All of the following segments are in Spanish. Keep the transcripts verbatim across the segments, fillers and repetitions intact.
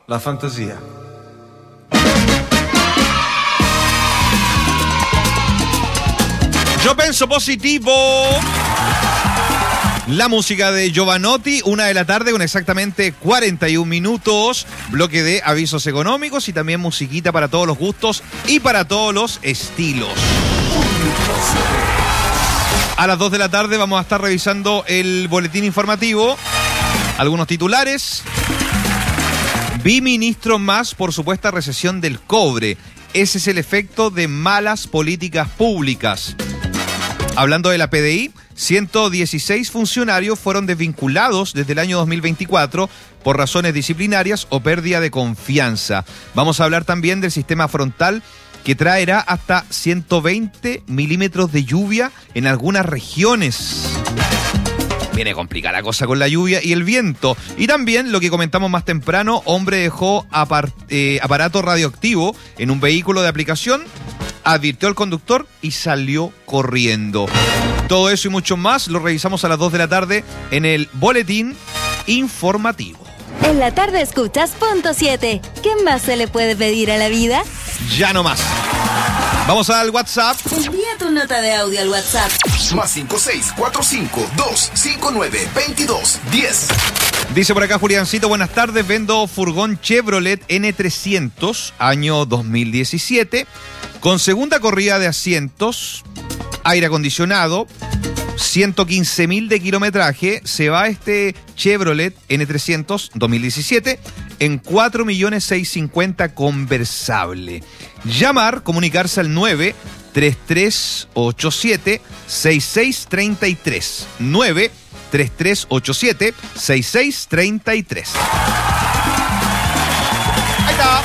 la fantasía. Yo pienso positivo. La música de Giovanotti, una de la tarde con exactamente cuarenta y un minutos, bloque de avisos económicos y también musiquita para todos los gustos y para todos los estilos. A las dos de la tarde vamos a estar revisando el boletín informativo, algunos titulares. Biministro más por supuesta recesión del cobre. Ese es el efecto de malas políticas públicas. Hablando de la P D I, ciento dieciséis funcionarios fueron desvinculados desde el año dos mil veinticuatro por razones disciplinarias o pérdida de confianza. Vamos a hablar también del sistema frontal que traerá hasta ciento veinte milímetros de lluvia en algunas regiones. Viene complicada la cosa con la lluvia y el viento. Y también lo que comentamos más temprano, hombre dejó apar- eh, aparato radioactivo en un vehículo de aplicación, advirtió al conductor y salió corriendo. Todo eso y mucho más lo revisamos a las dos de la tarde en el boletín informativo. En la tarde escuchas Punto siete. ¿Qué más se le puede pedir a la vida? Ya no más. Vamos al WhatsApp. Envía tu nota de audio al WhatsApp. Más cinco seis cuatro cinco dos cinco nueve veintidós diez. Dice por acá Juliancito, buenas tardes, vendo furgón Chevrolet N trescientos, año dos mil diecisiete, con segunda corrida de asientos, aire acondicionado, ciento quince mil de kilometraje. Se va este Chevrolet N trescientos dos mil diecisiete en cuatro millones seiscientos cincuenta conversable. Llamar, comunicarse al nueve tres tres ocho siete seis seis tres tres. nueve tres tres ocho siete seis seis tres tres. Ahí está.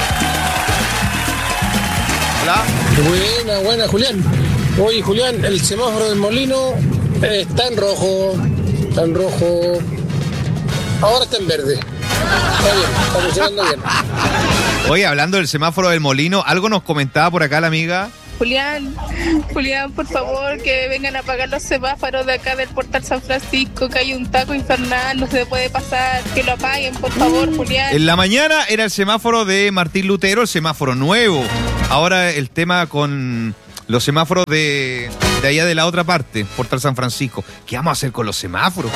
Hola. Buena, buena, Julián. Oye, Julián, el semáforo del Molino eh, está en rojo, está en rojo. Ahora está en verde. Está bien, está funcionando bien. Oye, hablando del semáforo del Molino, algo nos comentaba por acá la amiga. Julián, Julián, por favor, que vengan a apagar los semáforos de acá del Portal San Francisco, que hay un taco infernal, no se puede pasar, que lo apaguen, por favor, Julián. En la mañana era el semáforo de Martín Lutero, el semáforo nuevo. Ahora el tema con los semáforos de, de allá de la otra parte, Portal San Francisco. ¿Qué vamos a hacer con los semáforos?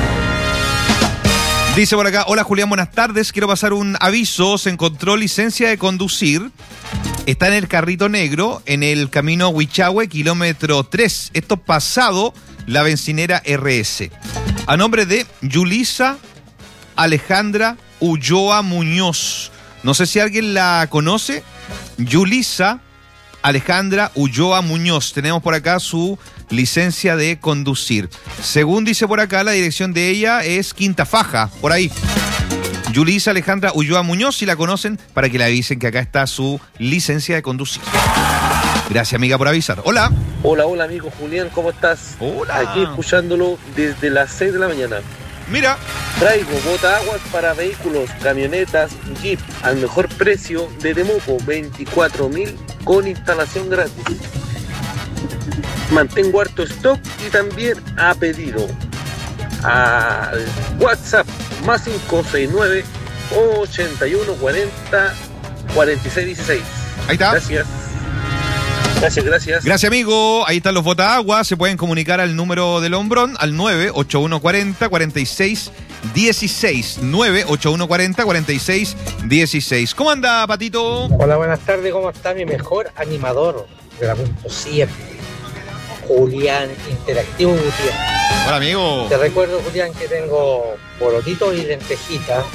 Dice por acá, hola Julián, buenas tardes, quiero pasar un aviso, se encontró licencia de conducir, está en el carrito negro, en el camino Huichahue, kilómetro tres, esto pasado la bencinera R S. A nombre de Yulisa Alejandra Ulloa Muñoz, no sé si alguien la conoce, Yulisa Alejandra Ulloa Muñoz, tenemos por acá su licencia de conducir. Según dice por acá, la dirección de ella es Quinta Faja, por ahí. Yulisa Alejandra Ulloa Muñoz, si la conocen, para que le avisen que acá está su licencia de conducir. Gracias, amiga, por avisar. Hola. Hola, hola, amigo Julián, ¿cómo estás? Hola. Aquí escuchándolo desde las seis de la mañana. Mira. Traigo botaaguas para vehículos, camionetas, Jeep, al mejor precio de Temuco, veinticuatro mil con instalación gratis. Mantengo harto stock y también a pedido. Al WhatsApp más cinco seis nueve ochenta y uno cuarenta cuarenta y seis dieciséis. Ahí está. Gracias. Gracias, gracias. Gracias, amigo. Ahí están los botaaguas. Se pueden comunicar al número del Hombrón, al nueve ocho uno cuarenta cuarenta y seis dieciséis. nueve ocho uno cuarenta cuarenta y seis dieciséis. ¿Cómo anda, Patito? Hola, buenas tardes. ¿Cómo está mi mejor animador de la Punto siete? Julián Interactivo Gutiérrez. Hola, amigo. Te recuerdo, Julián, que tengo porotitos y lentejitas.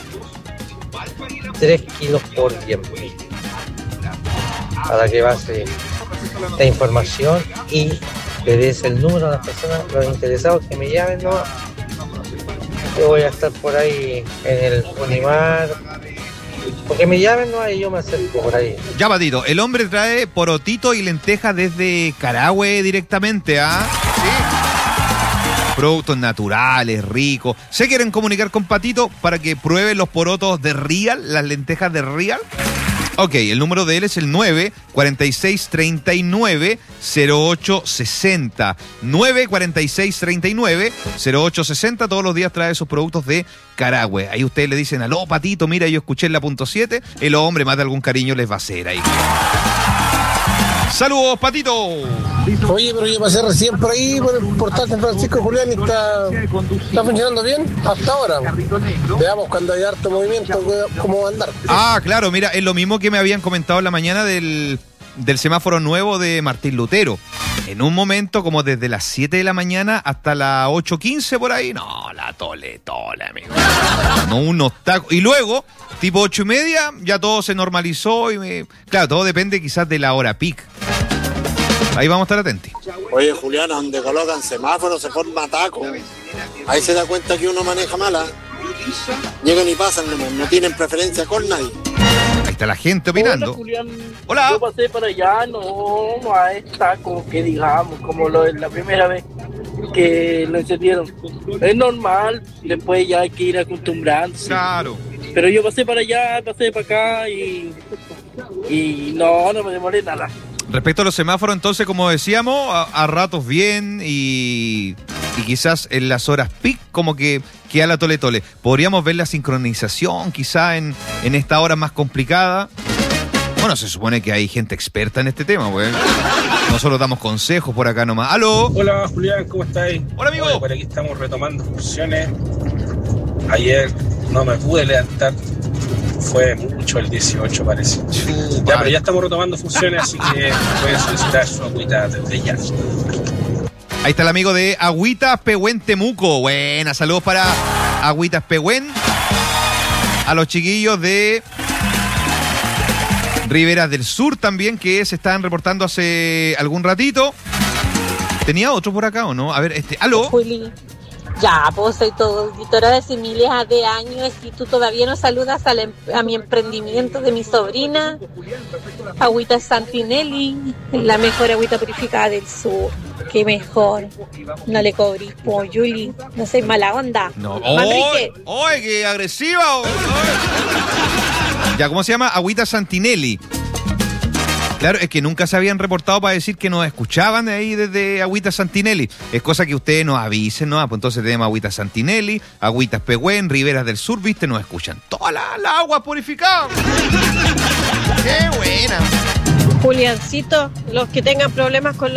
tres kilos por diez mil. Para que base esta información y le des el número a las personas, los interesados que me llamen, ¿no? Yo voy a estar por ahí en el Unimar. Porque me llamen, no, y yo me acerco por ahí. Ya, Patito, el hombre trae porotito y lentejas desde Carahue directamente, ¿ah? Sí. Productos naturales, ricos. ¿Se quieren comunicar con Patito para que prueben los porotos de Real, las lentejas de Real? Ok, el número de él es el nueve cuatro seis tres nueve cero ocho seis cero. nueve cuatro seis tres nueve cero ocho seis cero. Todos los días trae sus productos de Carahue. Ahí ustedes le dicen, aló, Patito, mira, yo escuché en la punto siete. El hombre más de algún cariño les va a hacer ahí. Saludos, Patito. Oye, pero yo pasé recién por ahí, por el portal San Francisco Julián, y está, está funcionando bien hasta ahora. Veamos cuando hay harto movimiento cómo va a andar. Ah, claro, mira, es lo mismo que me habían comentado en la mañana del, del semáforo nuevo de Martín Lutero. En un momento, como desde las siete de la mañana hasta las ocho quince por ahí, no, la tole, tole, amigo. No, unos tacos. Y luego, tipo ocho y media, ya todo se normalizó y me... Claro, todo depende quizás de la hora peak. Ahí vamos a estar atentos. Oye, Julián, donde colocan semáforos se forma taco. Ahí se da cuenta que uno maneja mala. Llegan y pasan, no, no tienen preferencia con nadie. Ahí está la gente opinando. Hola, Julián. Hola. Yo pasé para allá, no, no hay taco, que digamos, como lo de la primera vez que lo encendieron. Es normal, después ya hay que ir acostumbrándose. Claro. Pero yo pasé para allá, pasé para acá y, y no, no me demoré nada. Respecto a los semáforos, entonces, como decíamos, a, a ratos bien y, y quizás en las horas peak como que queda la tole tole. Podríamos ver la sincronización quizá en, en esta hora más complicada. Bueno, se supone que hay gente experta en este tema, pues. Nosotros damos consejos por acá nomás. ¡Aló! Hola, Julián, ¿cómo estáis? Hola, amigo. Oye, por aquí estamos retomando funciones. Ayer no me pude levantar. Fue mucho el dieciocho, parece. Uh, ya, pero ya estamos retomando funciones, así que pueden solicitar su agüita desde ya. Ahí está el amigo de Agüitas Pehuen Temuco. Buena, saludos para Agüitas Pehuen. A los chiquillos de Riberas del Sur también, que se estaban reportando hace algún ratito. ¿Tenía otro por acá o no? A ver, este, ¿aló? Juli. Ya, pues soy tu auditora de hace miles de años y tú todavía no saludas a, la, a mi emprendimiento de mi sobrina, Agüita Santinelli, la mejor agüita purificada del sur. Qué mejor. No le cobrís, po, Juli. No soy mala onda. No. Manrique. ¡Oye, qué agresiva! Oye. Ya, ¿cómo se llama? Agüita Santinelli. Claro, es que nunca se habían reportado para decir que nos escuchaban de ahí desde Agüita Santinelli. Es cosa que ustedes nos avisen, ¿no? Pues entonces tenemos Agüita Santinelli, Agüitas Pehuen, Riberas del Sur, ¿viste? Nos escuchan. Toda la, la agua purificada. ¡Qué buena! Juliancito, los que tengan problemas con